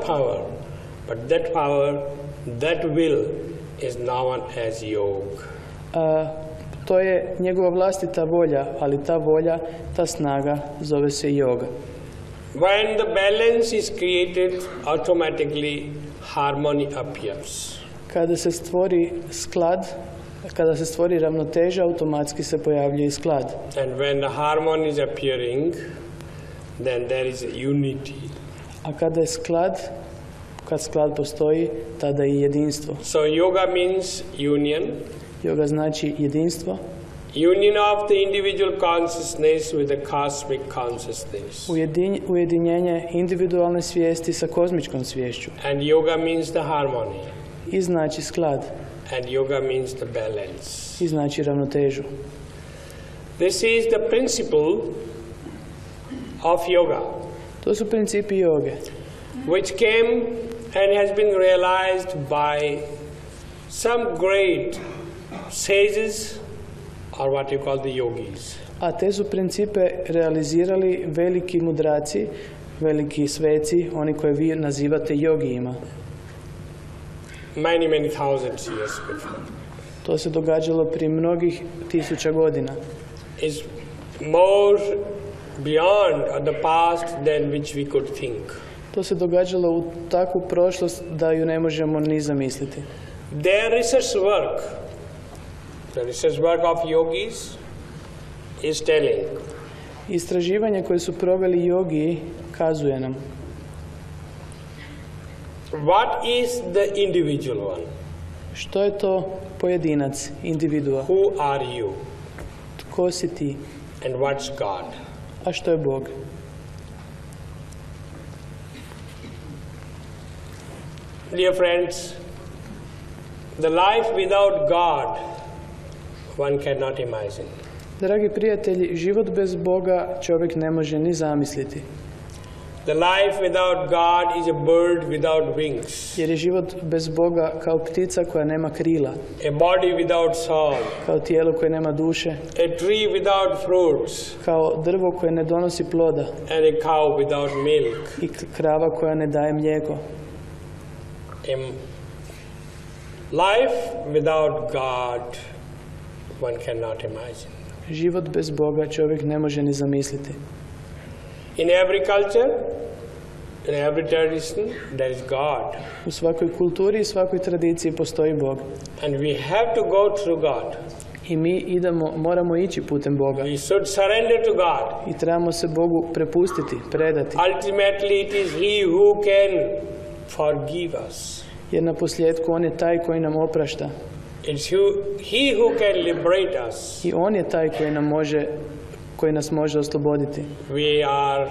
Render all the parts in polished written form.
power, but that power, that will is known as yoga. To je njegova vlastita volja, ali ta volja, ta snaga zove se yoga. When the balance is created, automatically harmony appears. Kada se stvori sklad, kada se stvori ravnoteža, automatski se pojavljuje i sklad. And when the harmony is appearing, then there is unity. A kada je sklad, kad sklad postoji, tada je jedinstvo. So yoga means union. Yoga znači jedinstvo. Union of the individual consciousness with the cosmic consciousness. Ujedinjenje individualne svijesti sa kozmičkom sviješću. And yoga means the harmony. I znači sklad. And yoga means the balance. I znači ravnotežu. This is the principle of yoga. To su principi joge. Which came and has been realized by some great sages, or what you call the yogis. A te su principe realizirali veliki mudraci, veliki sveci, oni koje vi nazivate jogijima. Many thousands years before. To se događalo prije mnogih tisuća godina. Is more beyond the past than which we could think. To se događalo u takvu prošlost da ju ne možemo ni zamisliti. Their research work, the research work of yogis, is telling. Istraživanje koje su proveli jogiji kazuje nam. What is the individual one? Što je to pojedinac, individua? Who are you? Tko si ti? And what's God? A što je Bog? Dear friends, the life without God one cannot imagine. Dragi prijatelji, život bez Boga čovjek ne može ni zamisliti. The life without God is a bird without wings. Jer je život bez Boga kao ptica koja nema krila. A body without soul. Kao tijelo koje nema duše. A tree without fruits. Kao drvo koje ne donosi ploda. And a cow without milk. I krava koja ne daje mlijeko. Life without God one cannot imagine. Život bez Boga čovjek ne može ni zamisliti. In every culture, in every tradition, there is God. U svakoj kulturi i svakoj tradiciji postoji Bog. And we have to go through God. I mi moramo ići putem Boga. We should surrender to God. I trebamo se Bogu prepustiti, predati. Ultimately it is He who can forgive us. Jer na posljedku On je taj koji nam oprašta. It's He who can liberate us. I On je taj koji nas može osloboditi. We are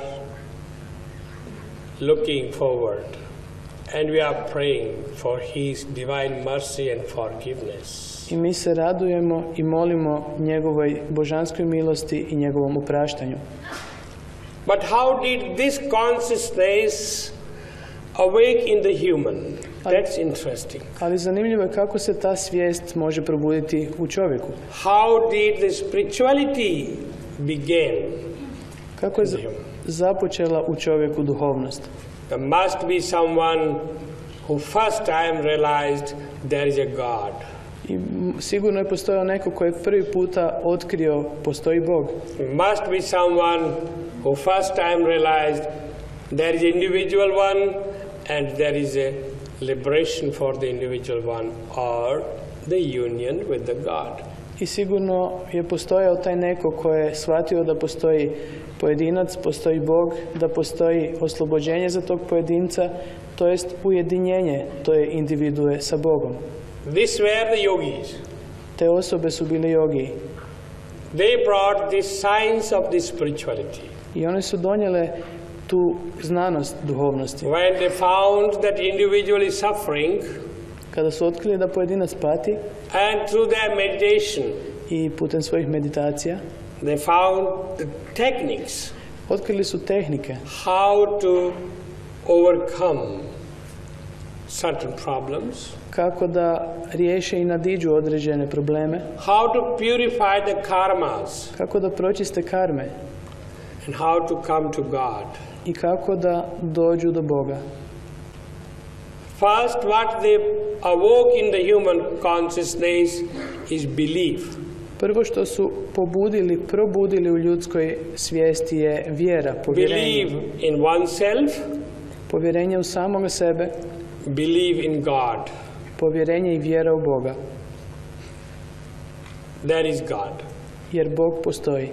looking forward and we are praying for His divine mercy and forgiveness. I mi se radujemo i molimo njegovoj božanskoj milosti i njegovom opraštanju. But how did this consciousness awake in the human? That's interesting. Ali zanimljivo je kako se ta svijest može probuditi u čovjeku. How did the spirituality begin? Kako je započela u čovjeku duhovnost? There must be someone who first time realized there is a God. I sigurno je postojao neko koji je prvi puta otkrio postoji Bog. There must be someone who first time realized there is individual one and there is a liberation for the individual one or the union with the God. I sigurno je postojao taj neko koji je shvatio da postoji pojedinac, postoji Bog, da postoji oslobođenje za tog pojedinca, to jest ujedinjenje, to je individue sa Bogom. These were the yogis. Te osobe su bili jogiji. They brought this science of this spirituality. I one su donijele tu znanost duhovnosti. When they found that individual is suffering, kada su otkrili da pojedinac pati, and through their meditation, i putem svojih meditacija, they found the techniques. Otkrili su tehnike. How to overcome certain problems. Kako da riješe i nadiđu određene probleme. How to purify the karmas. Kako da pročiste karme. And how to come to God. I kako da dođu do Boga. First, what they awoke in the human consciousness is belief. Prvo što su probudili u ljudskoj svijesti je vjera, povjerenje. Believe in oneself, Povjerenje u samoga sebe, believe in God. povjerenje i vjera u Boga, There is God. jer Bog postoji.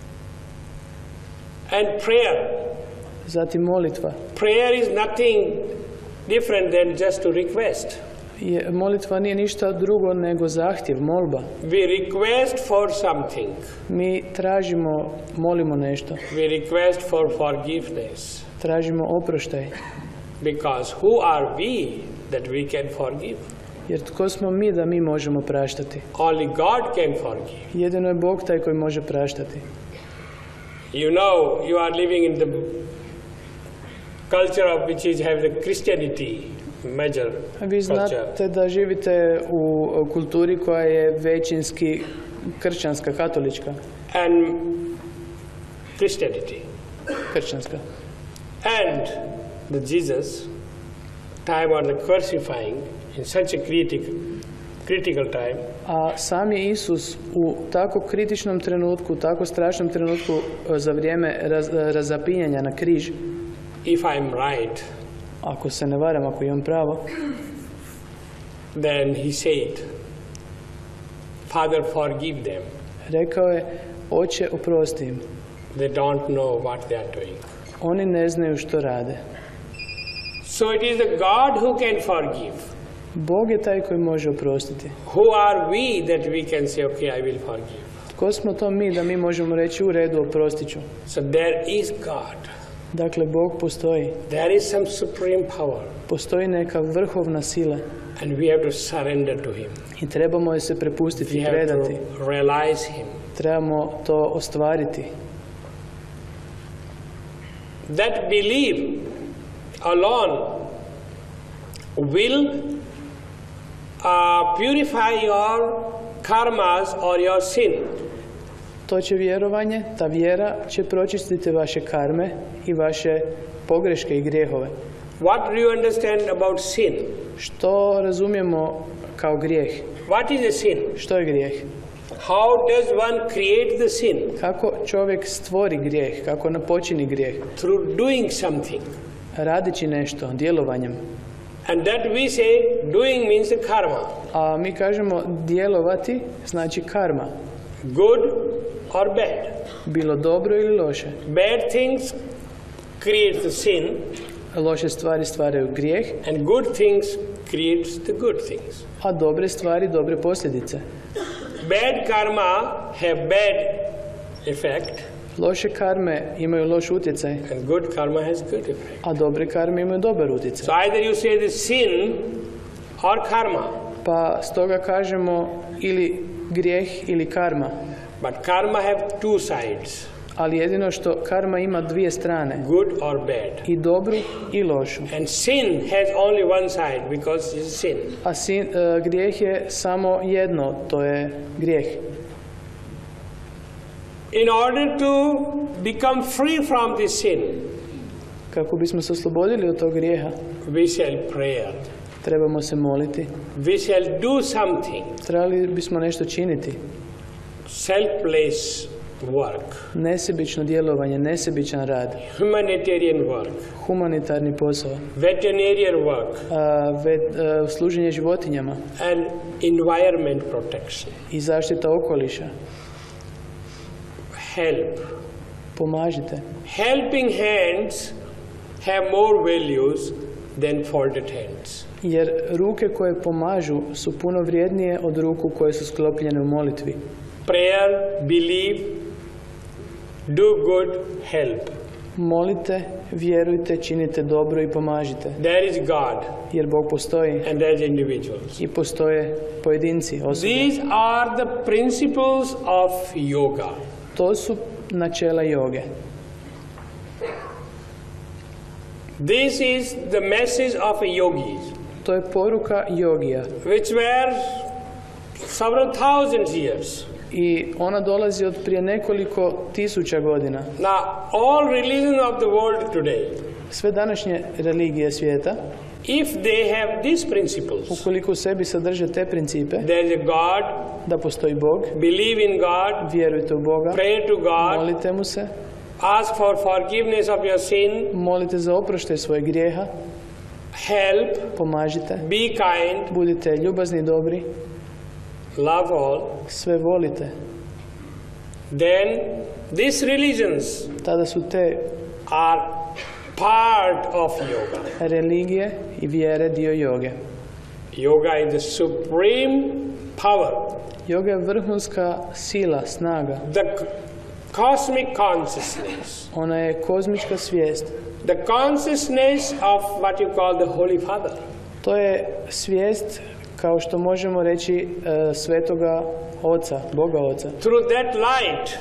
And prayer. Zatim molitva. Prayer is nothing different than just to request. Molitva nije ništa drugo nego zahtjev, molba. We request for something. Mi tražimo, molimo nešto. We request for forgiveness. Tražimo oproštaj. Because who are we that we can forgive? Jer tko smo mi da mi možemo praštati? Only God can forgive. Jedino je Bog taj koji može praštati. You know, you are living in the culture of which is have the Christianity major Vi culture. znate da živite u kulturi koja je većinski kršćanska, katolička. And Christianity. Kršćanska. And the Jesus, time of the crucifying, in such a critical time, A sam je Isus u tako kritičnom trenutku, tako strašnom trenutku za vrijeme razapinjanja na križ, if I am right, ako se ne varam, ako imam pravo, then he said, Father, forgive them. rekao je, Oče, oprosti im. They don't know what they are doing. Oni ne znaju što rade. So it is the God who can forgive. Bog je taj koji može oprostiti. Who are we that we can say, okay, I will forgive? Tko smo to mi da mi možemo reći u redu, oprostit ću? So there is God. Dakle, Bog postoji. There is some supreme power. Postoji neka vrhovna sila And we have to surrender to Him. i trebamo je se prepustiti We i have predati. to realize Him. Trebamo to ostvariti. That belief alone will purify your karmas or your sin. To će vjerovanje, ta vjera će pročistiti vaše karme i vaše pogreške i grijehove. What do you understand about sin? Što razumijemo kao grijeh? What is a sin? Što je grijeh? How does one create the sin? Kako čovjek stvori grijeh? Kako napočini grijeh? Through doing something. Radeći nešto, djelovanjem. And that we say doing means the karma. A mi kažemo djelovati znači karma. Good or bad. Bilo dobro ili loše. Bad things create the sin. Loše stvari stvaraju grijeh, And good things creates the good things. a dobre stvari dobre posljedice. Bad karma have bad effect. Loše karme imaju loš utjecaj, And good karma has good effect. a dobre karme imaju dobar So utjecaj. either you say the sin or karma. Pa stoga kažemo ili grijeh ili karma. But karma have two sides, Ali jedino što karma ima dvije strane, good or bad. i dobru i lošu. And sin has only one side because it's sin. A grijeh je samo jedno, to je grijeh. In order to become free from this sin, Kako bismo se oslobodili od tog grijeha, we shall pray. trebamo se moliti. We shall do something, Trebali bismo nešto činiti. selfless work, Nesebično djelovanje, nesebičan rad, humanitarian work, humanitarni posao, veterinarian work, služenje životinjama and environment protection. i zaštita okoliša. Help. Pomažite. Helping hands have more values than folded hands. Jer ruke koje pomažu su puno vrijednije od ruku koje su sklopljene u molitvi. Prayer, believe, do good, help. Molite, vjerujte, činite dobro i pomažite. There is God Jer Bog postoji and there is individuals. i postoje pojedinci, osobe. These are the principles of yoga. To su načela joge. This is the message of a yogi, To je poruka jogija. which were several thousands years. I ona dolazi od prije nekoliko tisuća godina. Now, all religions of the world today, Sve današnje religije svijeta If they have these principles, Ukoliko u sebi sadrže te principe, there is a God, da postoji Bog, believe in God, vjerujte u Boga, pray to God, molite mu se, ask for forgiveness of your sin, molite za oproštaj svojeg grijeha, help, pomažite, be kind, budite ljubazni i dobri, love all, sve volite. then these religions Tada su te are part of yoga. religije i vjere dio joge. Yoga is the supreme power, Joga je vrhunska sila, snaga. the cosmic consciousness, Ona je kozmička svijest. the consciousness of what you call the Holy Father. To je svijest, kao što možemo reći, svetoga Oca, Boga Oca. Through that light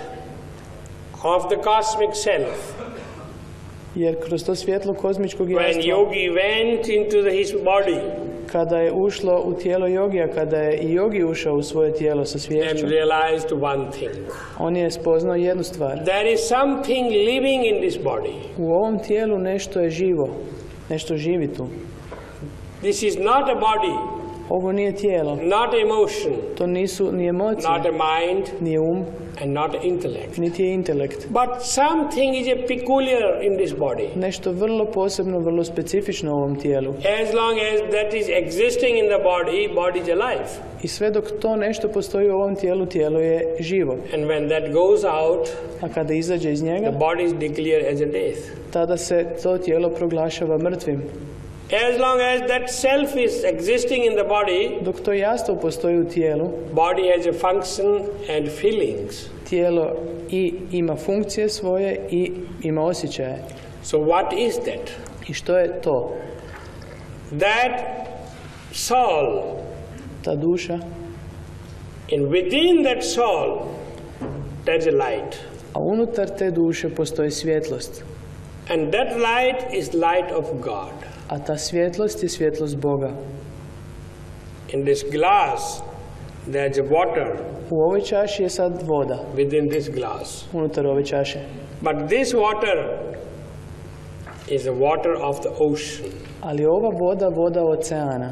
of the cosmic self, Jer kroz to svjetlo kozmičkog when jastva, yogi went into his body kada je ušlo u tijelo jogija, kada je i jogi ušao u svoje tijelo sa sviješću, and realized one thing, on je spoznao jednu stvar. there is something living in this body. U ovom tijelu nešto je živo, nešto živi tu. This is not a body, Ovo nije tijelo, not emotion, to nisu ni emocije, not a mind, nije um, and not intellect. niti je intelekt. But something is a peculiar in this body. Nešto vrlo posebno, vrlo specifično u ovom tijelu. As long as that is existing in the body, body is alive. I sve dok to nešto postoji u ovom tijelu, tijelo je živo. And when that goes out, A kada izađe iz the njega, body is declared as a death. tada se to tijelo proglašava mrtvim. As long as that self is existing in the body, Dok to jastvo postoji u tijelu, body has a function and feelings. tijelo i ima funkcije svoje i ima osjećaje. So what is that? I što je to? That soul, Ta duša, and within that soul, there's a light. a unutar te duše postoji svjetlost. And that light is light of God. A ta svjetlost je svjetlost Boga. In this glass, there's a water U ovoj čaši je sad voda, within this glass. unutar ove čaše. But this water is the water of the ocean. Ali ova voda, voda oceana.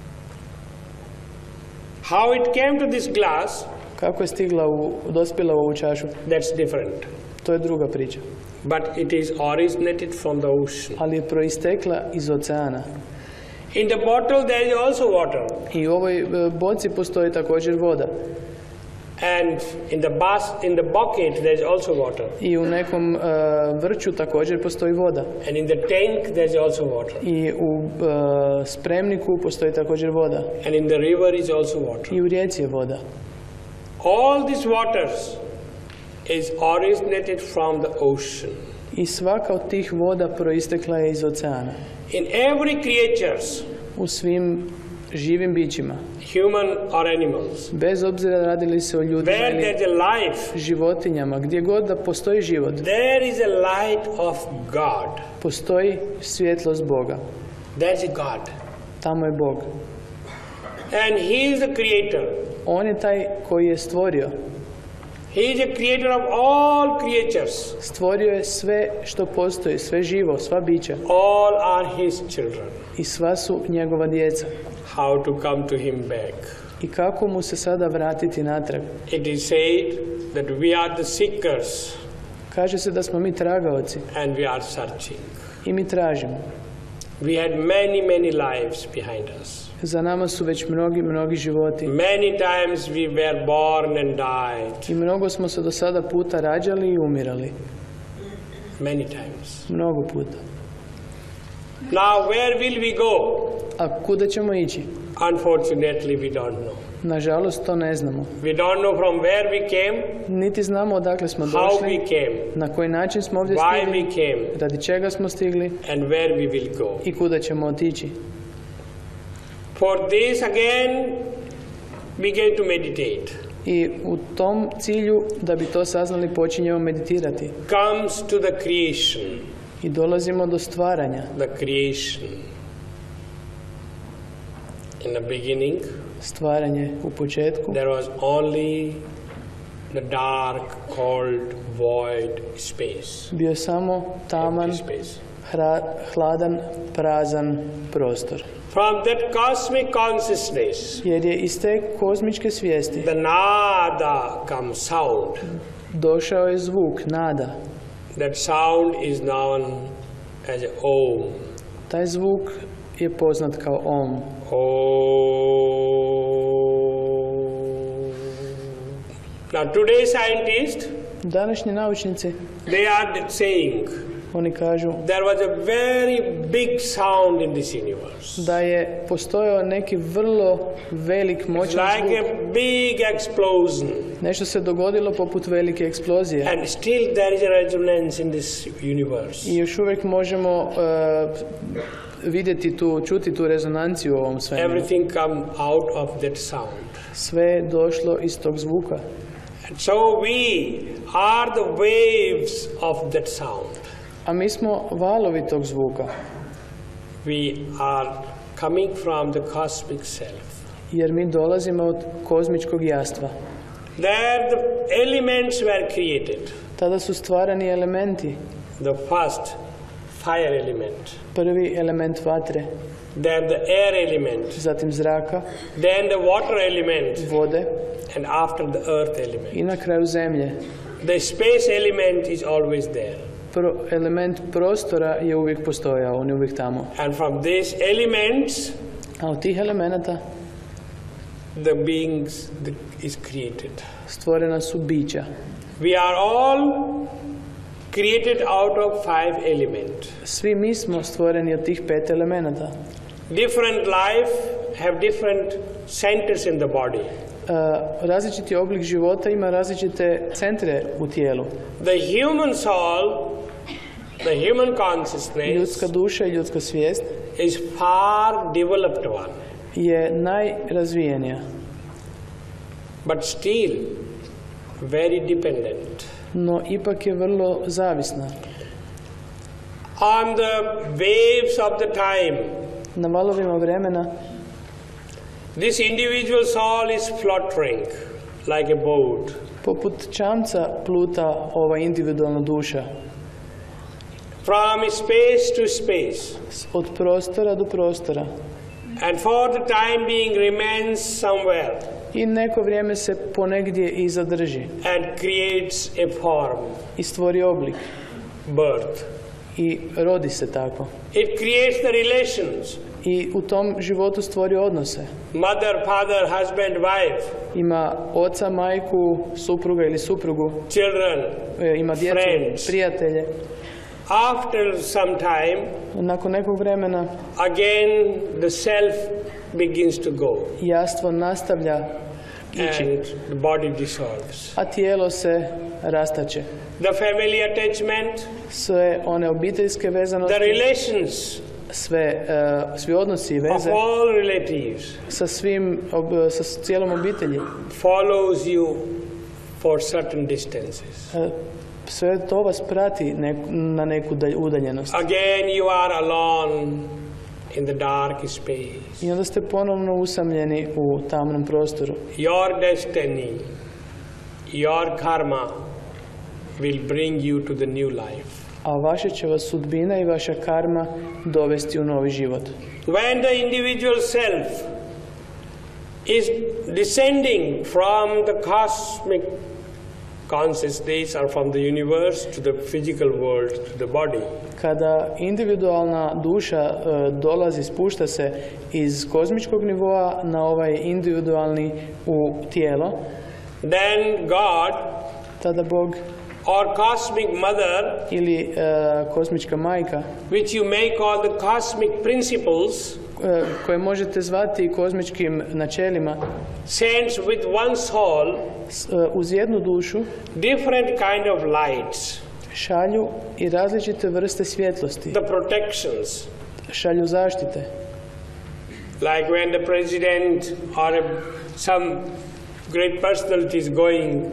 How it came to this glass, Kako je stigla dospjela u ovu čašu, that's different. to je druga priča. But it is originated from the ocean. Ali je proistekla iz oceana. In the bottle, there is also water. I u ovoj boci postoji također voda. And in the bucket, there is also water. I u nekom vrču također postoji voda. And in the tank, there is also water. I u spremniku postoji također voda. And in the river is also water. I u rijeci je voda. All these waters is originated from the ocean. I svaka od tih voda proistekla je iz oceana. In every creatures, U svim živim bićima. human or animals, Bez obzira radili se o ljudima where ili there's a life, životinjama, gdje god da postoji život, there is a light of God. postoji svjetlost Boga. That's a God. Tamo je Bog. And He is the creator. On je taj koji je stvorio. He is the creator of all creatures. Stvorio je sve što postoji, sve živo, sva bića. All are His children. I sva su njegova djeca. How to come to Him back? I kako mu se sada vratiti natrag? It is said that we are the seekers Kaže se da smo mi tragaoci and we are searching. i mi tražimo. We had many lives behind us. Za nama su već mnogi životi. Many times we were born and died. I mnogo smo se do sada puta rađali i umirali. Many times. Mnogo puta. Now where will we go? A kuda ćemo ići? Unfortunately, we don't know. Nažalost, to ne znamo. We don't know from where we came, Niti znamo odakle smo how došli, we came, na koji način smo ovdje why stigli, we came, radi čega smo stigli and where we will go. i kuda ćemo otići. For this again, begin to meditate. I u tom cilju, da bi to saznali, počinjemo meditirati. Comes to the creation. I dolazimo do stvaranja. The creation. In the beginning, Stvaranje u početku. there was only the dark, cold, void space. Bio je samo taman, Empty space. hladan, prazan prostor. From that cosmic consciousness, Jer je iz te kozmičke svijesti the nada comes sound. došao je zvuk, nada. That sound is known as Om. Taj zvuk je poznat kao Om. Om. Now today scientists, Današnji naučnici, they are saying oni kažu there was a very big sound in this universe. da je postojao neki vrlo velik, It's moćan like zvuk. a big explosion. Nešto se dogodilo poput velike eksplozije. And still there is a resonance in this universe. I još uvijek možemo vidjeti čuti tu rezonanciju u ovom svemiru. Everything come out of that sound. Sve je došlo iz tog zvuka. And so we are the waves of that sound. A mi smo valovi tog zvuka, We are coming from the cosmic self. jer mi dolazimo od kozmičkog jastva. There the elements were created. Tada su stvarani elementi. The first fire element, Prvi element vatre, then the air element, zatim zraka, then the water element, vode and after the earth element. i na kraju zemlje. The space element is always there. Element prostora je uvijek postojao, on je uvijek tamo. And from these elements, A od tih elemenata the beings is created. stvorena su bića. We are all created out of 5 elements. Svi mi smo stvoreni od tih 5 elemenata. Different life have different centers in the body. Različiti oblik života ima različite centre u tijelu. The human soul, the human consciousness Ljudska duša i ljudska svijest is far developed one, je najrazvijenija, but still very dependent no ipak je vrlo zavisna. on the waves of the time. Na valovima vremena This individual soul is fluttering like a boat. poput čamca pluta ova individualna duša From space to space, od prostora do prostora and for the time being remains somewhere i neko vrijeme se ponegdje i zadrži and creates a form, i stvori oblik birth. i rodi se tako. It creates the relations, I u tom životu stvori odnose. mother, father, husband, wife, Ima oca, majku, supruga ili suprugu, children. ima djecu, Friends. prijatelje. After some time, Nakon nekog vremena again the self begins to go jastvo nastavlja ići, and the body dissolves. a tijelo se rastače. The family attachment, Sve one obiteljske the vezanosti, relations svi odnosi i of veze all relatives sa cijelom obitelji, follows you for certain distances. sve to vas prati na neku udaljenost. Again you are alone in the dark space. I onda ste ponovno usamljeni u tamnom prostoru. Your destiny, your karma will bring you to the new life. A vaša će vas sudbina i vaša karma dovesti u novi život. When the individual self is descending from the cosmic consciousness or from the universe to the physical world, to the body, Kada individualna duša dolazi, spušta se iz kozmičkog nivoa na ovaj individualni u tijelo, then God tada Bog or cosmic mother, ili kozmička majka, which you may call the cosmic principles, koje možete zvati kozmičkim načelima, sends with one soul uz jednu dušu different kind of lights, šalju i različite vrste svjetlosti, the protections. šalju zaštite. Like when the president or some great personality is going,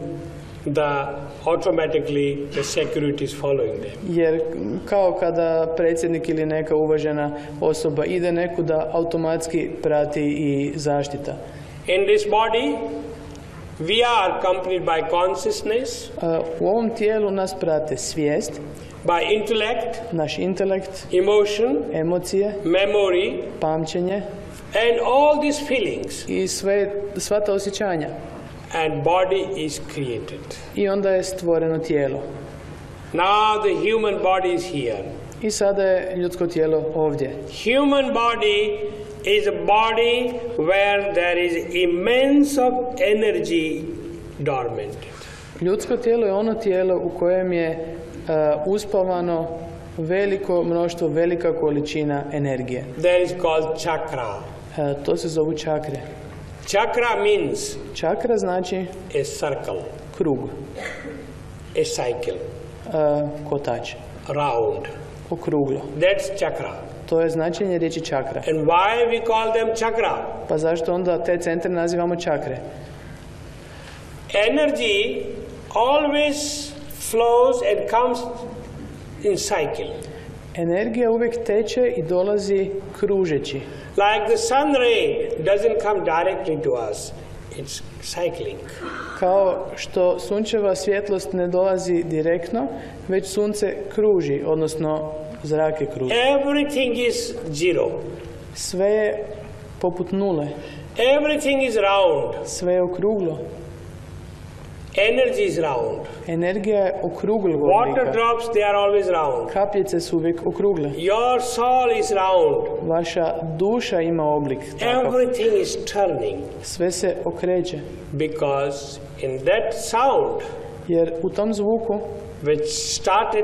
automatically the security is following them. Jer kao kada predsjednik ili neka uvažena osoba ide nekuda, automatski prati i zaštita. In this body, We are accompanied by consciousness, U ovom tijelu nas prate svijest, by intellect, naš intelekt, emotion, emocije, memory, pamćenje and all these feelings. i sva ta osjećanja. And body is created. I onda je stvoreno tijelo. Now the human body is here. I sada je ljudsko tijelo ovdje. Human body is a body where there is immense of energy dormant. Ljudsko tijelo je ono tijelo u kojem je uspavano veliko mnoštvo, velika količina energije. That is called chakra. To se zovu čakre. Chakra means Čakra znači a circle, krug, a cycle, kotač, round. Okruglo. That's chakra. To je značenje riječi čakra. And why we call them chakra? Pa zašto onda te centre nazivamo čakre? Energy always flows and comes in cycle. Energija uvijek teče i dolazi kružeći. Like the sun ray doesn't come directly to us. It's cycling. Kao što sunčeva svjetlost ne dolazi direktno, već sunce kruži, odnosno zrake kruži. Everything is zero. Sve je poput nule. Everything is round. Sve je okruglo. Energy is round. Energija je okruglog Water oblika. drops, they are always round. Kapljice su uvijek okrugle. Your soul is round. Vaša duša ima oblik takav. Everything is turning. Sve se okreće. Because in that sound, Jer u tom zvuku which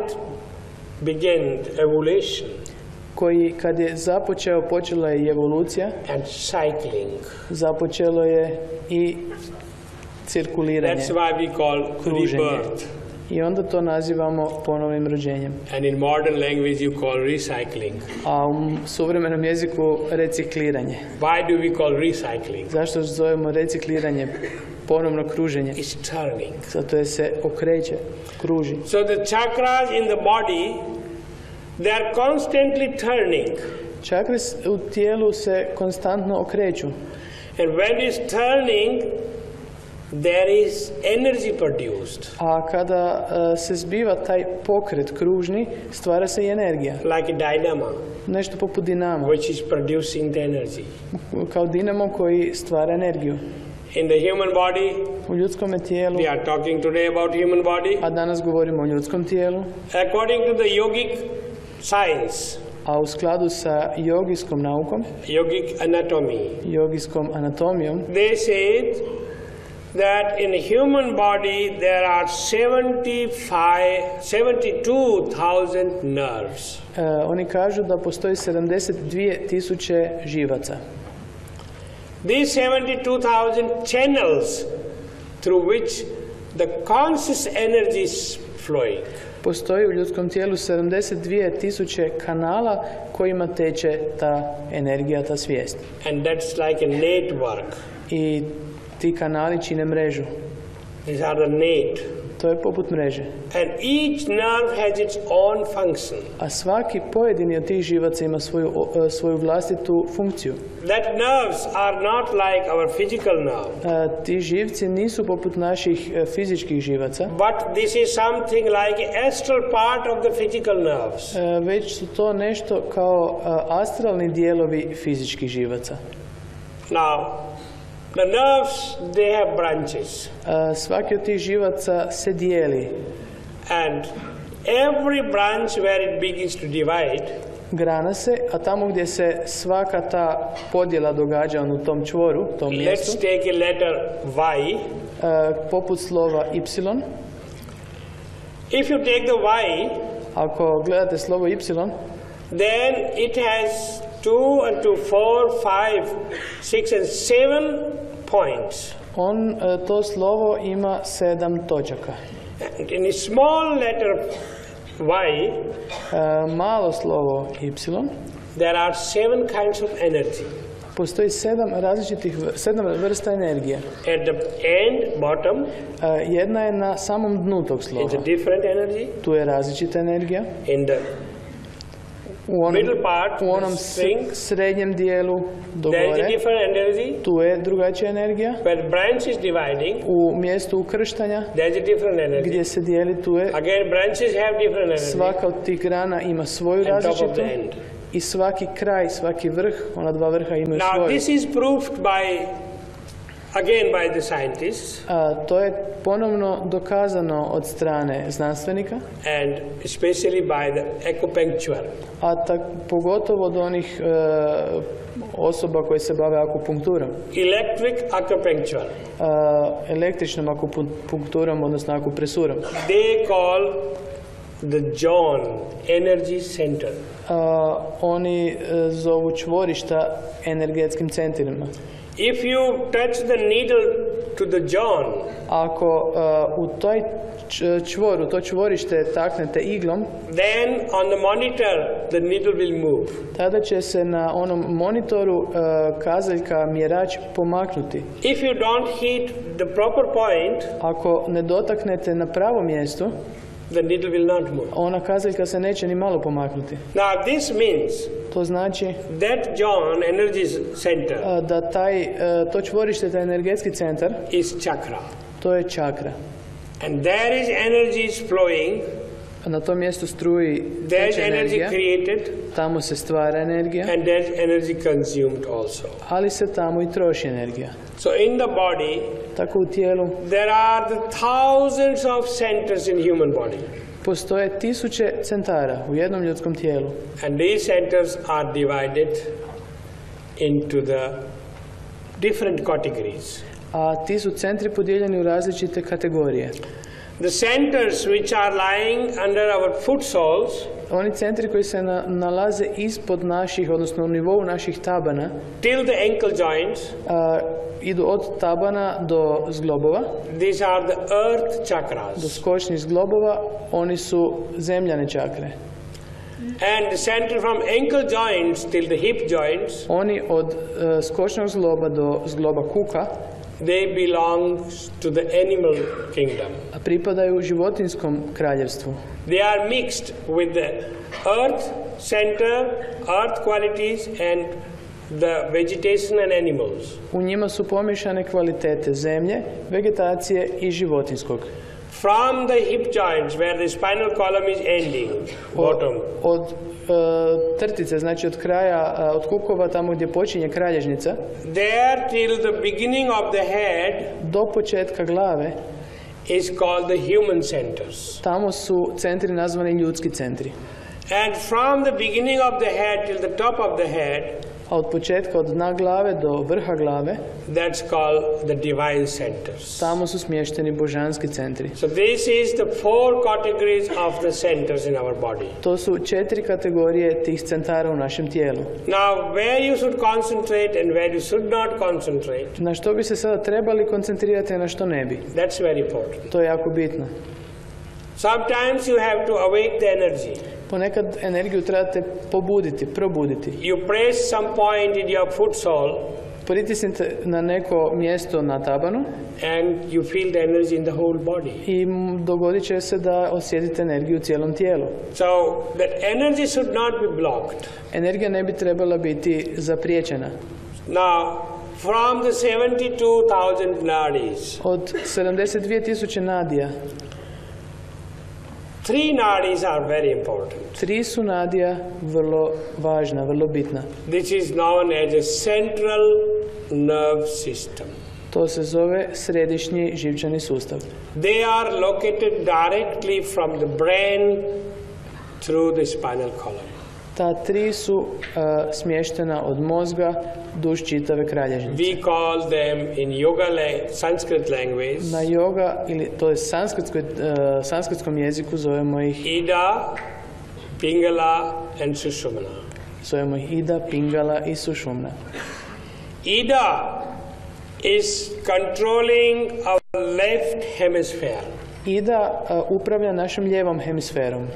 began evolution koji kad je započeo, počela je i evolucija, and cycling. započelo je i cirkuliranje, That's why we call kruženje. rebirth. I onda to nazivamo ponovnim rođenjem. And in modern language you call recycling. A u suvremenom jeziku recikliranje. Why do we call recycling? Zašto zovemo recikliranje ponovno kruženje? It's turning. Zato je se okreće, kruži. So the chakras in the body, they are constantly turning. Čakre u tijelu se konstantno okreću. And when it's turning, there is energy produced. A kada se zbiva taj pokret kružni, stvara se i energija. Like a dynamo, Nešto poput dinama. which is producing the energy. Kao dinamo koji stvara energiju. In the human body, U ljudskom tijelu, we are talking today about human body. a danas govorimo o ljudskom tijelu, According to the yogic science, a u skladu sa jogijskom naukom, yogic anatomy, jogijskom anatomijom, they said that in a human body there are 72,000 nerves. Oni kažu da postoji 72.000 živaca. These 72,000 channels through which the conscious energy is flowing. Postoji u ljudskom tijelu 72.000 kanala kojima teče ta energija, ta svijest. And that's like a network. I ti kanali čine mrežu. These are the net. To je poput mreže. And each nerve has its own function. A svaki pojedini od tih živaca ima svoju vlastitu funkciju. That nerves are not like our physical nerve. Ti živci nisu poput naših fizičkih živaca, But this is something like astral part of the physical nerves. već su to nešto kao astralni dijelovi fizičkih živaca. Now, the nerves, they have branches. Svaki od tih živaca se dijeli. And every branch where it begins to divide, Grana se, a tamo gdje se svaka ta podjela događa u tom čvoru, tom let's mjestu, take a letter Y. poput slova Y, If you take the Y, ako gledate slovo Y, then it has 2 and 2, 4, 5, 6 and 7 points. to slovo ima 7 točaka. And in a small letter Y, Malo slovo Y, there are 7 kinds of energy. postoji 7 vrsta energije. At the end, bottom, Jedna je na samom dnu tog it's slova. a different energy. Tu je različita energija. In the middle part, u onom the string, srednjem dijelu do there is a gore, different energy. tu je drugačija energija. Where branch is dividing, U mjestu ukrštanja, there is a different energy. gdje se dijeli, tu je. Again, branches have different energy. Svaka od tih grana ima svoju On top of različitu the end. i svaki kraj, svaki vrh, ona dva vrha imaju Now, svoju. this is proved again by the scientists, To je ponovno dokazano od strane znanstvenika, and especially by the acupuncture. a pogotovo od onih osoba koje se bave akupunkturom. Electric acupuncture. Električnom akupunkturom, odnosno akupresurom. They call the John energy center. Oni zovu čvorišta energetskim centrima. If you touch the needle to the John, Ako u toj čvor, u to čvorište taknete iglom, then on the monitor the needle will move. tada će se na onom monitoru kazaljka mjerač pomaknuti. If you don't hit the proper point, Ako ne dotaknete na pravo mjesto, the needle will not move. ona kazaljka se neće ni malo pomaknuti. Now this means To znači that John energy center da to čvorište, taj energetski centar, is chakra. to je čakra. And there is energy flowing, Na tom mjestu struji there is teče energy energija, created, tamo se stvara energija, and there is energy consumed also. ali se tamo i troši energija. So in the body, Tako u tijelu there are the thousands of centers in human body. postoje tisuće centara u jednom ljudskom tijelu. And these centers are divided into the different categories. A ti su centri podijeljeni u različite kategorije. The centers which are lying under our foot soles Oni centri koji se nalaze ispod naših, odnosno u nivou naših tabana, till the ankle joints, idu od tabana do zglobova, these are the earth do chakras. skočnih zglobova, oni su zemljane čakre. And the center from ankle joints till the hip joints, Oni od skočnog zgloba do zgloba kuka they belong to the animal kingdom. pripadaju životinjskom kraljevstvu. They are mixed with the earth center, earth qualities, and the vegetation and animals. U njima su pomiješane kvalitete zemlje, vegetacije i životinjskog. From the hip joints where the spinal column is ending, bottom, Od trtice, znači od kraja, od kukova, tamo gdje počinje kralježnica, there till the beginning of the head do početka glave, is called the human centers. tamo su centri nazvani ljudski centri. And from the beginning of the head till the top of the head, A od početka, od dna glave do vrha glave, that's called the divine centers. tamo su smješteni božanski centri. So this is the four categories of the centers in our body. To su 4 kategorije tih centara u našem tijelu. Now, where you should concentrate and where you should not concentrate, Na što bi se sada trebali koncentrirati, a na što ne bi? that's very important. To je jako bitno. Sometimes you have to awake the energy. Ponekad energiju trebate probuditi. You press some point in your foot sole Pritisnite na neko mjesto na tabanu and you feel the energy in the whole body. i dogodit će se da osjetite energiju u cijelom tijelu. So that energy should not be blocked. Energija ne bi trebala biti zapriječena. Now, from the 72,000 nadis, Od 72.000 nadija, 3 nadis are very important. 3 su nadija vrlo važna, vrlo bitna. This is known as a central nerve system. To se zove središnji živčani sustav. They are located directly from the brain through the spinal column. Ta 3 su smještena od mozga duž čitave kralježnice. We call them in yoga Sanskrit language Na yoga, ili to je sanskritskom jeziku, zovemo ih Ida, Pingala and Sushumna. Zovemo ih Ida, Pingala i Sušumna. Ida is controlling our left hemisphere. Ida upravlja našom lijevom hemisferom.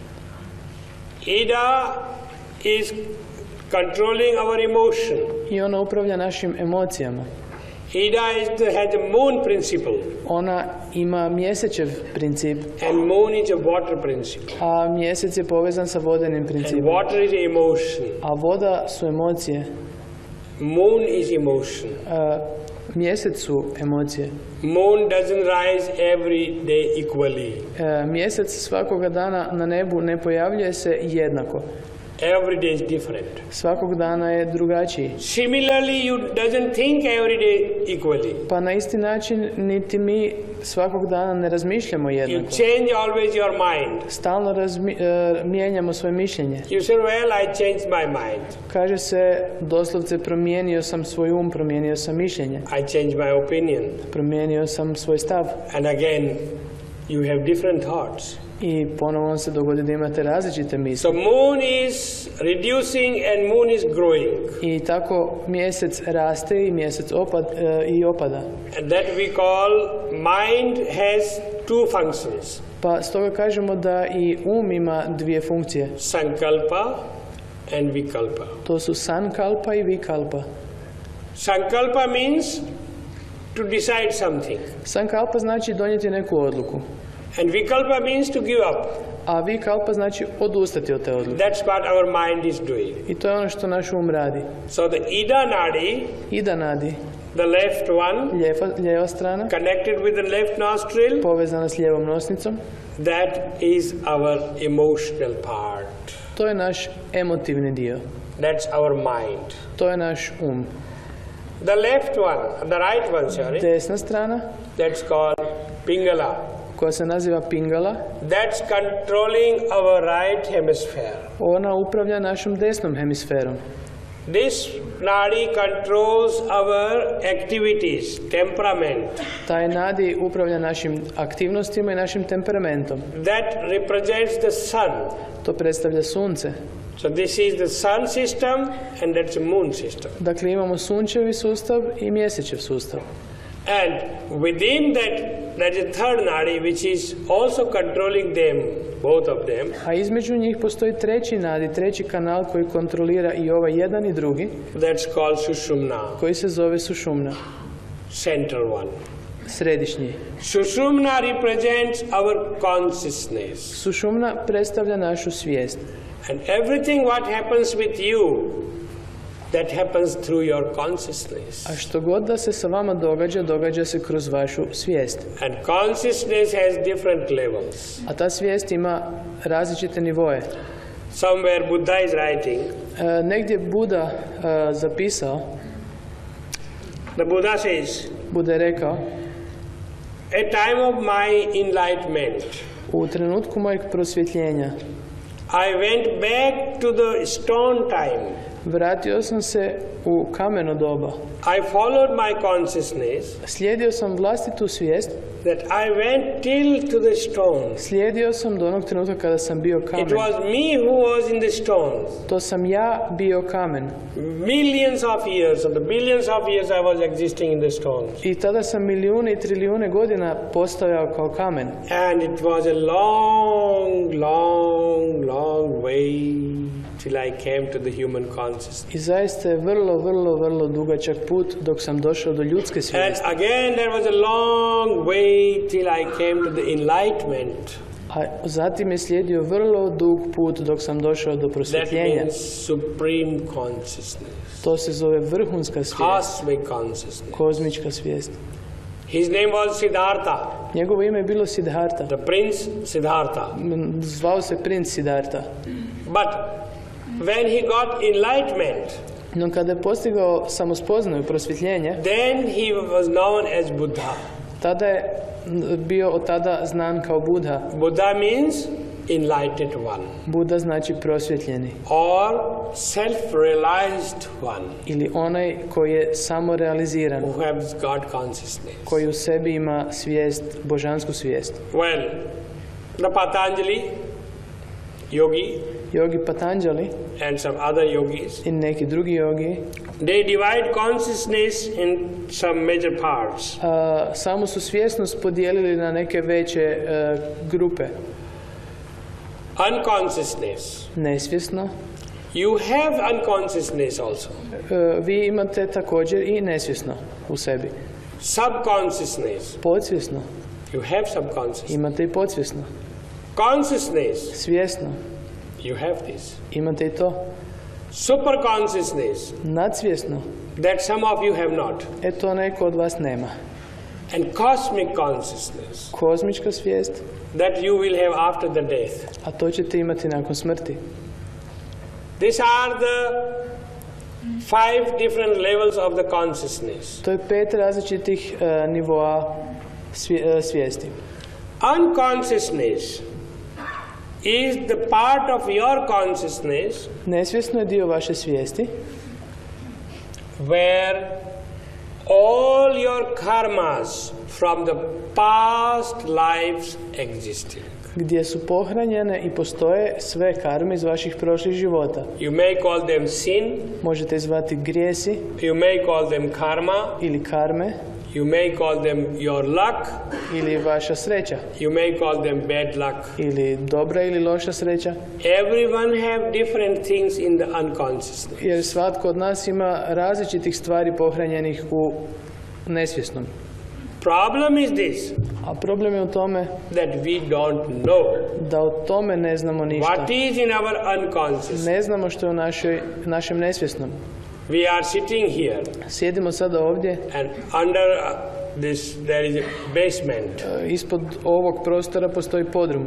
Ida is controlling our emotion. I ona upravlja našim emocijama. Ida has a moon principle, Ona ima mjesečev princip, and moon is a water principle. a mjesec je povezan sa vodenim And principom. water is emotion. A voda su emocije, Moon is emotion. a mjesec su emocije. Moon doesn't rise every day equally. Mjesec svakoga dana na nebu ne pojavljuje se jednako. Every day is different. Svakog dana je drugačiji. Similarly, you doesn't think every day equally. Pa na isti način niti mi svakog dana ne razmišljamo You jednako. change always your mind. Stalno mijenjamo svoje mišljenje. You say, well, I changed my mind. Kaže se doslovce promijenio sam svoj promijenio sam mišljenje, I changed my opinion. promijenio sam svoj stav. And again, you have different thoughts. I ponovno se dogodi da imate različite misli. So moon is reducing and moon is growing. I tako mjesec raste i mjesec opada. And that we call mind has two functions. Pa stoga kažemo da i ima dvije funkcije. Sankalpa and Vikalpa. To su sankalpa i vikalpa. Sankalpa means to decide something. Sankalpa znači donijeti neku odluku. And Vikalpa means to give up. A vikalpa znači odustati od te odluke. That's what our mind is doing. I to je ono što naš radi. So the Ida Nadi, Ida nadi, the left one, lijeva strana, connected with the left nostril, povezana s lijevom nosnicom, that is our emotional part. to je naš emotivni dio. That's our mind. To je naš The left one, the right one, sorry, Desna strana, that's called Pingala. koja se naziva pingala, That's controlling our right hemisphere. ona upravlja našom desnom hemisferom. This nadi controls our activities, temperament. Taj nadi upravlja našim aktivnostima i našim temperamentom. That represents the sun. To predstavlja sunce. So this is the sun system and that's the moon system. Dakle, imamo sunčevi sustav i mjesečev sustav. And within that, there is a third nadi which is also controlling them, both of them. A između njih postoji treći nadi, treći kanal koji kontrolira i ovaj jedan i drugi, That's called Sushumna, koji se zove sušumna, central one. središnji. Sushumna represents our consciousness. Sušumna predstavlja našu svijest. And everything what happens with you, that happens through your consciousness. A što god da se sa vama događa, događa se kroz vašu svijest. And consciousness has different levels. A ta svijest ima različite nivoje. Somewhere Buddha is writing, Negdje Buda zapisao, the Buddha says, Buda je rekao, a time of my enlightenment, u trenutku mojeg prosvjetljenja I went back to the stone time. vratio sam se u kameno doba. I followed my consciousness Slijedio sam vlastitu svijest, that I went till to the stone. slijedio sam do onog trenutka kada sam bio It kamen. was me who was in the stones. To sam ja bio kamen. Millions of years, or the billions of years I was existing in the stones. I tada sam milijune i trilijune godina postojao kao kamen. And it was a long, long, long way till I came to the human consciousness. I zaista je vrlo dugačak put dok sam došao do ljudske And svijesti. again there was a long way till I came to the enlightenment. A zatim je slijedio vrlo dug put dok sam došao do That prosvjetljenja. means supreme consciousness, To se zove vrhunska svijest, cosmic consciousness. kozmička svijest. His name was Siddhartha, Njegovo ime je bilo Siddhartha. the prince Siddhartha. Zvao se princ Siddhartha. But when he got enlightenment, No kada je postigao samospoznaju, prosvjetljenje, then he was known as Buddha. tada je bio od tada znan kao Buddha. Buddha means enlightened one Buddha znači prosvjetljeni or self-realized one ili onaj koji je samorealiziran, who has God consciousness. koji u sebi ima svijest, božansku svijest. Well, the Patanjali yogi Yogi Patanjali and some other yogis, i neki drugi jogi they divide consciousness in some major parts. samo su svjesnost podijelili na neke veće grupe. Unconsciousness, Nesvjesno, You have unconsciousness also. Vi imate također i nesvjesno u sebi. Subconsciousness. Podsvjesno. You have subconsciousness. Imate i podsvjesno. Consciousness. Svjesno. You have this. Imate i to. Superconsciousness. Nadsvjesno. That some of you have not. To neko od vas nema. And cosmic consciousness. Kozmička svijest. That you will have after the death. A to ćete imati nakon smrti. These are the 5 different levels of the consciousness. To je 5 različitih nivoa svijesti. Unconsciousness is the part of your consciousness Nesvjesno je dio vaše svijesti where all your karmas from the past lives existed. gdje su pohranjene i postoje sve karme iz vaših prošlih života. You may call them sin, Možete ih zvati grijesi you may call them karma, ili karme you may call them your luck, ili vaša sreća you may call them bad luck. ili dobra ili loša sreća, Everyone have different things in the unconsciousness. jer svatko od nas ima različitih stvari pohranjenih u nesvjesnom. Problem is this, A problem je u tome that we don't know da o tome ne znamo ništa. what is in our unconscious. Ne znamo što je u našem nesvjesnom. We are sitting here Sjedimo sada ovdje, and under this there is a basement ispod ovog prostora postoji podrum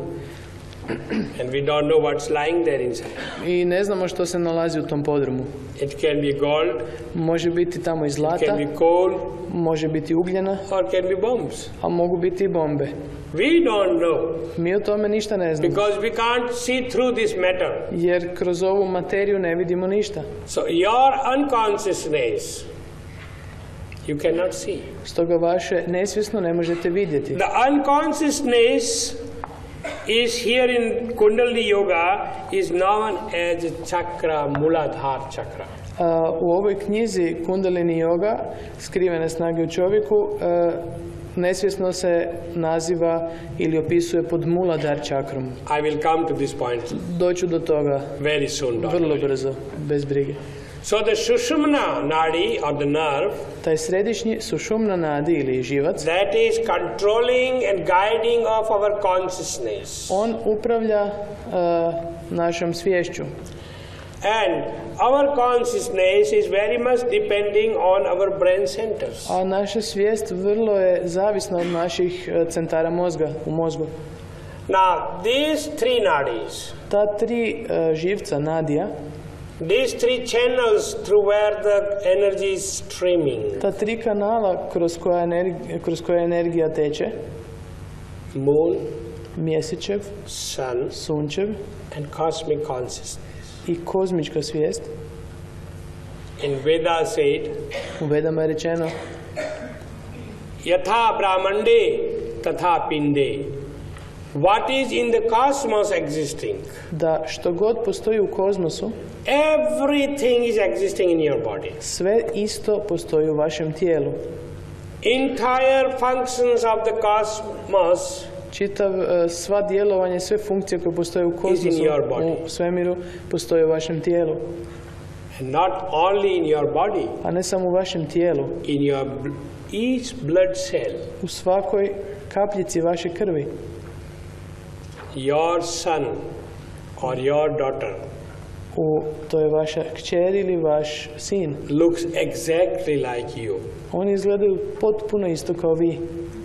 and we don't know what's lying there inside. i ne znamo što se nalazi u tom podrumu. It can be gold, Može biti tamo i it zlata, can be coal, može biti ugljena, or can be bombs. a mogu biti i bombe. We don't know Mi o tome ništa ne znamo, because we can't see through this matter. jer kroz ovu materiju ne vidimo ništa. So your unconsciousness you cannot see. Stoga vaše nesvjesno ne možete vidjeti. The unconsciousness is here in Kundalini Yoga is known as chakra, Muladhara chakra. U ovoj knjizi Kundalini Yoga, skrivene snage u čovjeku, nesvjesno se naziva ili opisuje pod Muladhara čakrom. I will come to this point Doću do toga very soon. don't vrlo worry. brzo, bez brige. So the Sushumna nadi or the nerve Taj središnji sušumna nadi ili živac, that is controlling and guiding of our consciousness. on upravlja našom sviješću. And our consciousness is very much depending on our brain centers. A naša svijest vrlo je zavisna od naših centara mozga, u mozgu. Now these 3 nadis, Ta 3 živca, nadija, these 3 channels through where the energy is streaming, ta 3 kanala kroz koja energija teče, moon, mjesečev, sun, sunčev and cosmic consciousness. i kozmička svijest, In Veda said, u Vedama je rečeno Yatha Brahmande Tatha Pinde. What is in the cosmos existing? da što god postoji u kozmosu, Everything is existing in your body. sve isto postoji u vašem tijelu. Entire functions of the cosmos Sva djelovanje, sve funkcije koje postoje u kozmosu, your body. u svemiru, postoje u vašem tijelu. And not only in your body, A ne samo u vašem tijelu, in your each blood cell. u svakoj kapljici vaše krvi. Your son or your daughter To je vaša kćer ili vaš sin. looks exactly like you. Oni izgledaju potpuno isto kao vi.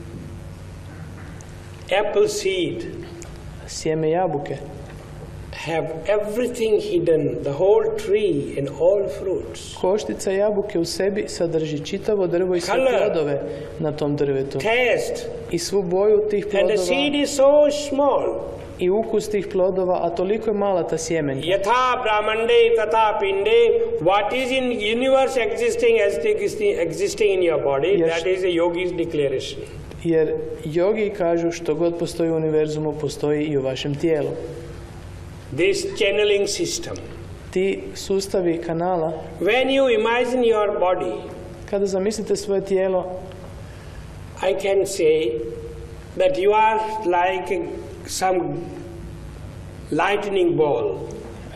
Apple seed Sjeme jabuke have everything hidden, the whole tree and all fruits. Koštica jabuke u sebi sadrži čitavo drvo i sve Color. plodove na tom drvetu. Taste. I svu boju tih And the plodova seed is so small. i ukus tih plodova, a toliko je mala ta sjemenka. Yatha Brahmande Tatha Pinde. What is in universe existing in your body, Yes. that is a yogi's declaration. Jer jogi kažu što god postoji u univerzumu, postoji i u vašem tijelu. This channeling system. Ti sustavi kanala, When you imagine your body, kada zamislite svoje tijelo, I can say that you are like some lightning ball.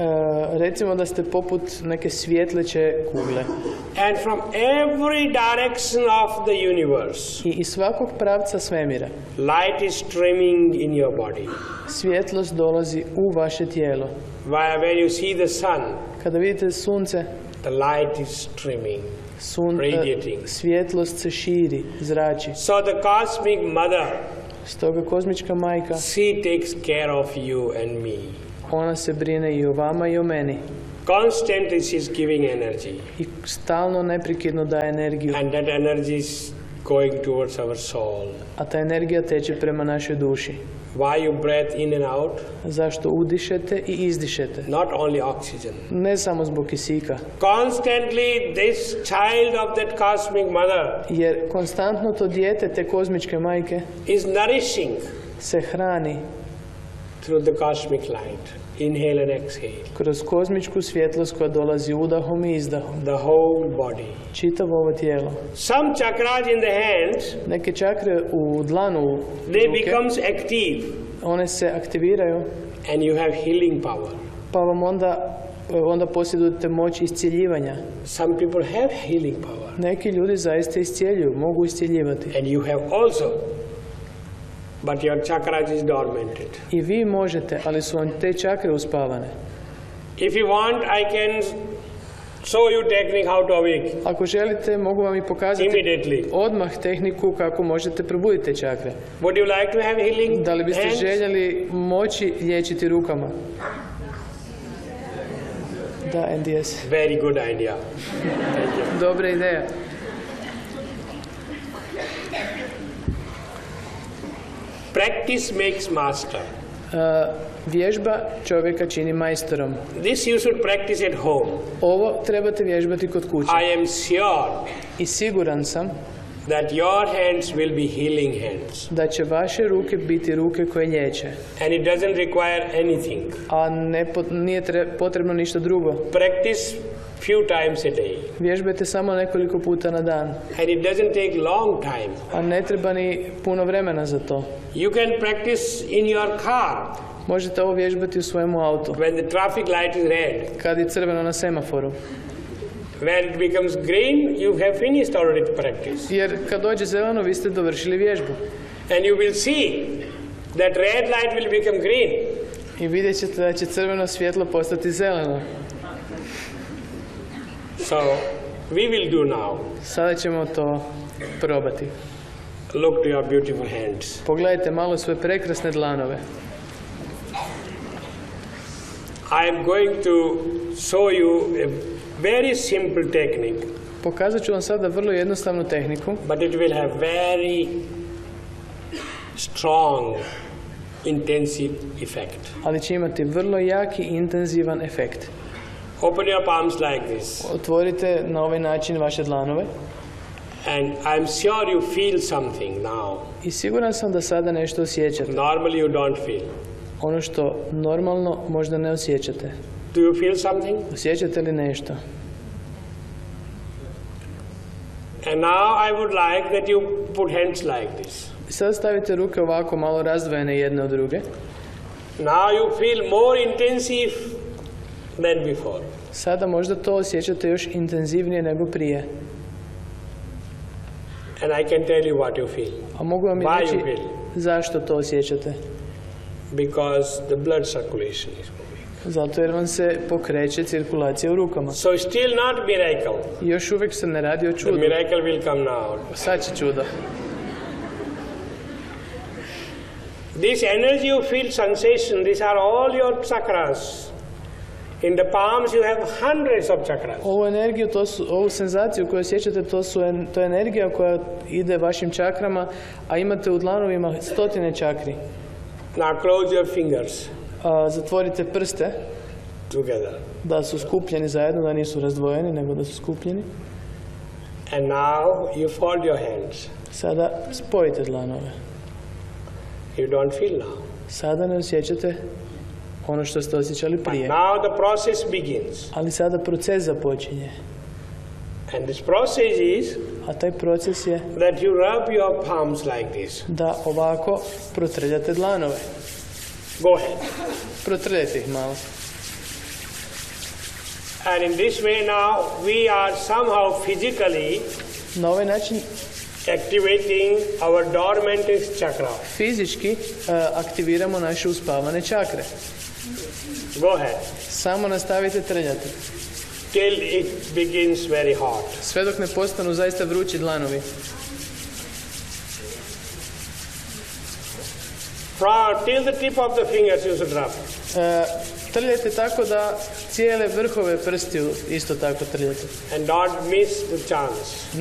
Recimo da ste poput neke svjetleće kugle. And from every direction of the universe, I iz svakog pravca svemira light is streaming in your body. svjetlost dolazi u vaše tijelo. When you see the sun, Kada vidite sunce, the light is streaming, radiating. svjetlost se širi, zrači. So the cosmic mother, Stoga kozmička majka, she takes care of you and me. ona se brine i o vama i o meni. Constantly she is giving energy. I stalno, neprekidno daje energiju. And that energy is going towards our soul. A ta energija teče prema našoj duši. Why you breathe in and out? Zašto udišete i izdišete? Not only oxygen. Ne samo zbog kisika. Constantly this child of that cosmic mother Jer konstantno to dijete te kozmičke majke is nourishing se hrani through the cosmic light. Inhale and exhale. kroz kozmičku svjetlost koja dolazi udahom i izdahom. The whole body. Čitavo ovo tijelo. Some chakras in the hands, Neke čakre u dlanu they ruke, becomes active one se aktiviraju, and you have healing power. pa vam onda posjedujete moć iscjeljivanja. Some people have healing power. Neki ljudi zaista iscijeljuju, mogu iscijeljivati. And you have also. But your chakras is dormanted. I vi možete, ali su vam te čakre uspavane. If you want, I can show you technique how to awake Ako želite, mogu vam i pokazati immediately. odmah tehniku kako možete probuditi te čakre. Would you like to have healing Da li biste hands? željeli moći liječiti rukama? Da, and yes. Very good idea. Dobra ideja. Practice makes master. Vježba čovjeka čini majstorom. This you should practice at home. Ovo trebate vježbati kod kuće. I am sure I siguran sam that your hands will be healing hands. da će vaše ruke biti ruke koje liječe. And it doesn't require anything. A nije potrebno ništa drugo. Practice few times a day. Vježbajte samo nekoliko puta na dan. And it doesn't take long time. A ne treba ni puno vremena za to. You can practice in your car Možete ovo vježbati u svojemu autu. when the traffic light is red. Kad je crveno na semaforu. When it becomes green, you have finished already practice. Jer kad dođe zeleno, vi ste dovršili vježbu. And you will see that red light will become green. I vidjet ćete da će crveno svjetlo postati zeleno. So, we will do now. Sada ćemo to probati. Look to your beautiful hands. Pogledajte malo svoje prekrasne dlanove. I am going to show you a very simple technique, Pokazat ću vam sada vrlo jednostavnu tehniku, but it will have very strong, intensive effect. ali će imati vrlo jaki i intenzivan efekt. Open your palms like this, Otvorite na ovaj način vaše dlanove and I am sure you feel something now. i siguran sam da sada nešto osjećate. Normally you don't feel. Ono što normalno možda ne osjećate. Do you feel something? Osjećate li nešto? And now I would like that you put hands like this. I sada stavite ruke ovako malo razdvojene jedne od druge. Now you feel more intensive than before. Sada možda to osjećate još intenzivnije nego prije. And I can tell you what you feel. A mogu vam i Why reći you feel? zašto to osjećate. Because the blood circulation is moving. Zato jer vam se pokreće cirkulacija u rukama. So still not miracle. I još uvijek se ne radi o The čudu. miracle will come now. Sad će čudo. This energy you feel sensation, these are all your chakras. In the palms you have hundreds of chakras. Ovu energiju, ovu senzaciju koju osjećate, to je energija koja ide vašim čakrama, a imate u dlanovima stotine čakri. Now close your fingers Zatvorite prste, together. da su skupljeni zajedno, da nisu razdvojeni, nego da su skupljeni. And now you fold your hands. Sada spojite dlanove. You don't feel now. Sada ne osjećate ono što ste osjećali prije. Now the process begins. Ali sada proces započinje. And this process is A taj proces je that you rub your palms like this. da ovako protrljate dlanove. Go ahead. Protrljajte ih malo. And in this way now we are somehow physically Na ovaj način activating our dormant chakra. fizički aktiviramo naše uspavane čakre. Go ahead. Samo nastavite trljati. Till it begins very hot. Sve dok ne postanu zaista vrući dlanovi. Till the tip of the fingers you should rub. Trljajte tako da cijele vrhove prstiju isto tako trljate. And don't miss the chance.